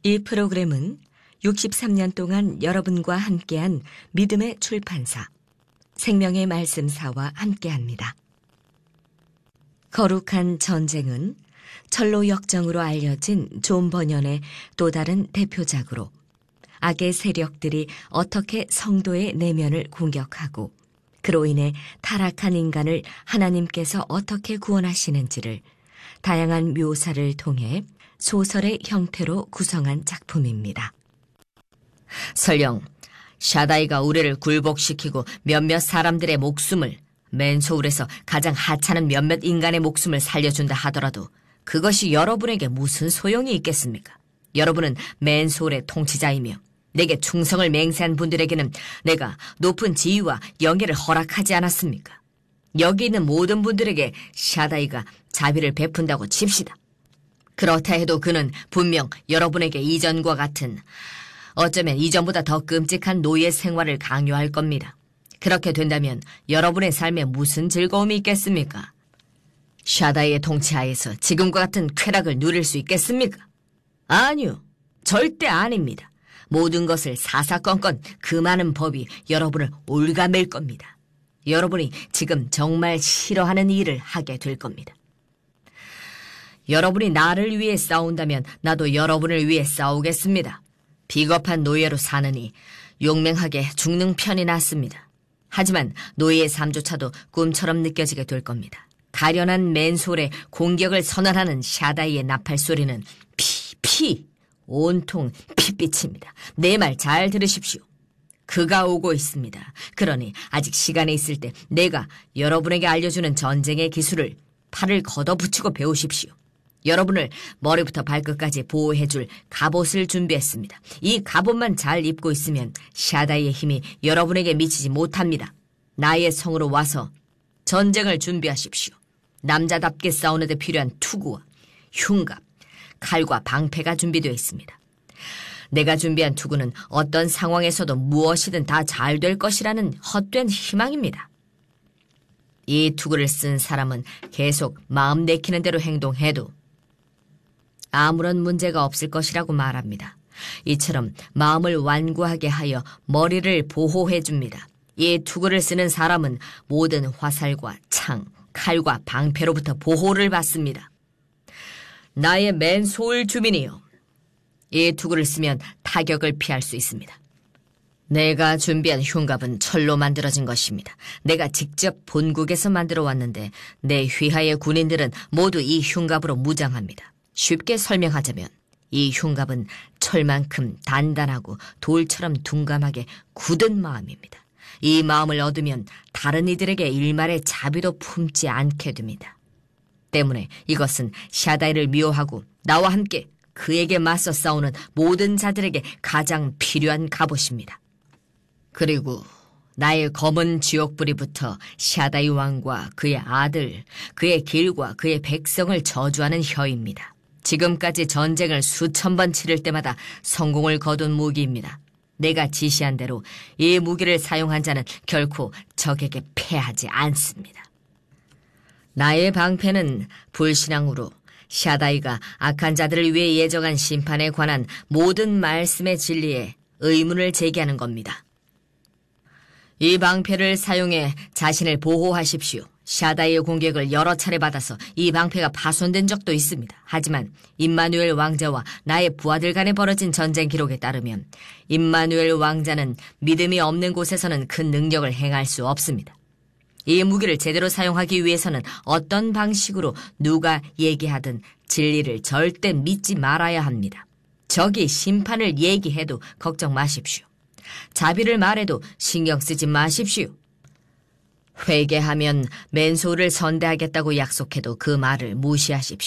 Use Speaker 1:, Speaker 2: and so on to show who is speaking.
Speaker 1: 이 프로그램은 63년 동안 여러분과 함께한 믿음의 출판사, 생명의 말씀사와 함께합니다. 거룩한 전쟁은 철로 역정으로 알려진 존 버년의 또 다른 대표작으로 악의 세력들이 어떻게 성도의 내면을 공격하고 그로 인해 타락한 인간을 하나님께서 어떻게 구원하시는지를 다양한 묘사를 통해 소설의 형태로 구성한 작품입니다.
Speaker 2: 설령 샤다이가 우리를 굴복시키고 몇몇 사람들의 목숨을, 맨소울에서 가장 하찮은 몇몇 인간의 목숨을 살려준다 하더라도 그것이 여러분에게 무슨 소용이 있겠습니까? 여러분은 맨소울의 통치자이며 내게 충성을 맹세한 분들에게는 내가 높은 지위와 영예를 허락하지 않았습니까? 여기 있는 모든 분들에게 샤다이가 자비를 베푼다고 칩시다. 그렇다 해도 그는 분명 여러분에게 이전과 같은, 어쩌면 이전보다 더 끔찍한 노예 생활을 강요할 겁니다. 그렇게 된다면 여러분의 삶에 무슨 즐거움이 있겠습니까? 샤다이의 통치하에서 지금과 같은 쾌락을 누릴 수 있겠습니까? 아니요, 절대 아닙니다. 모든 것을 사사건건 그 많은 법이 여러분을 올가맬 겁니다. 여러분이 지금 정말 싫어하는 일을 하게 될 겁니다. 여러분이 나를 위해 싸운다면 나도 여러분을 위해 싸우겠습니다. 비겁한 노예로 사느니 용맹하게 죽는 편이 낫습니다. 하지만 노예의 삶조차도 꿈처럼 느껴지게 될 겁니다. 가련한 맨솔의 공격을 선언하는 샤다이의 나팔 소리는 온통 핏빛입니다. 내 말 잘 들으십시오. 그가 오고 있습니다. 그러니 아직 시간이 있을 때 내가 여러분에게 알려주는 전쟁의 기술을 팔을 걷어붙이고 배우십시오. 여러분을 머리부터 발끝까지 보호해줄 갑옷을 준비했습니다. 이 갑옷만 잘 입고 있으면 샤다이의 힘이 여러분에게 미치지 못합니다. 나의 성으로 와서 전쟁을 준비하십시오. 남자답게 싸우는 데 필요한 투구와 흉갑, 칼과 방패가 준비되어 있습니다. 내가 준비한 투구는 어떤 상황에서도 무엇이든 다 잘 될 것이라는 헛된 희망입니다. 이 투구를 쓴 사람은 계속 마음 내키는 대로 행동해도 아무런 문제가 없을 것이라고 말합니다. 이처럼 마음을 완고하게 하여 머리를 보호해줍니다. 이 투구를 쓰는 사람은 모든 화살과 창, 칼과 방패로부터 보호를 받습니다. 나의 맨소울 주민이여, 이 투구를 쓰면 타격을 피할 수 있습니다. 내가 준비한 흉갑은 철로 만들어진 것입니다. 내가 직접 본국에서 만들어 왔는데 내 휘하의 군인들은 모두 이 흉갑으로 무장합니다. 쉽게 설명하자면 이 흉갑은 철만큼 단단하고 돌처럼 둔감하게 굳은 마음입니다. 이 마음을 얻으면 다른 이들에게 일말의 자비도 품지 않게 됩니다. 때문에 이것은 샤다이를 미워하고 나와 함께 그에게 맞서 싸우는 모든 자들에게 가장 필요한 갑옷입니다. 그리고 나의 검은 지옥불이부터 샤다이 왕과 그의 아들, 그의 길과 그의 백성을 저주하는 혀입니다. 지금까지 전쟁을 수천 번 치를 때마다 성공을 거둔 무기입니다. 내가 지시한 대로 이 무기를 사용한 자는 결코 적에게 패하지 않습니다. 나의 방패는 불신앙으로 샤다이가 악한 자들을 위해 예정한 심판에 관한 모든 말씀의 진리에 의문을 제기하는 겁니다. 이 방패를 사용해 자신을 보호하십시오. 샤다이의 공격을 여러 차례 받아서 이 방패가 파손된 적도 있습니다. 하지만 임마누엘 왕자와 나의 부하들 간에 벌어진 전쟁 기록에 따르면 임마누엘 왕자는 믿음이 없는 곳에서는 큰 능력을 행할 수 없습니다. 이 무기를 제대로 사용하기 위해서는 어떤 방식으로 누가 얘기하든 진리를 절대 믿지 말아야 합니다. 적이 심판을 얘기해도 걱정 마십시오. 자비를 말해도 신경 쓰지 마십시오. 회개하면 맨소를 선대하겠다고 약속해도 그 말을 무시하십시오.